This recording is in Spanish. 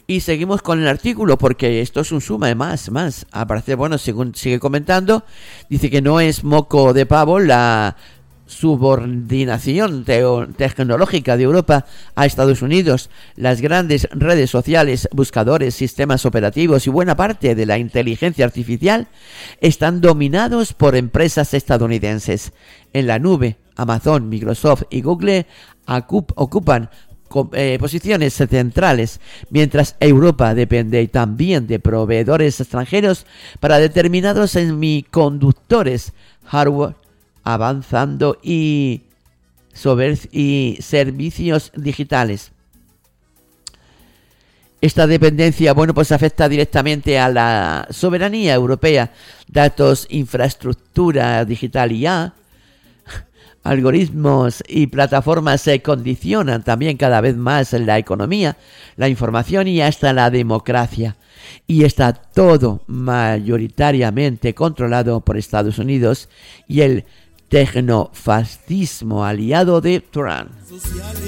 Y seguimos con el artículo porque esto es un suma de más. Al parecer, bueno, según sigue comentando, dice que no es moco de pavo la subordinación tecnológica de Europa a Estados Unidos. Las grandes redes sociales, buscadores, sistemas operativos y buena parte de la inteligencia artificial están dominados por empresas estadounidenses. En la nube, Amazon, Microsoft y Google ocupan posiciones centrales, mientras Europa depende también de proveedores extranjeros para determinados semiconductores, hardware avanzando y servicios digitales. Esta dependencia, pues afecta directamente a la soberanía europea. Datos, infraestructura digital y algoritmos y plataformas se condicionan también cada vez más en la economía, la información y hasta la democracia. Y está todo mayoritariamente controlado por Estados Unidos y el tecnofascismo aliado de Trump.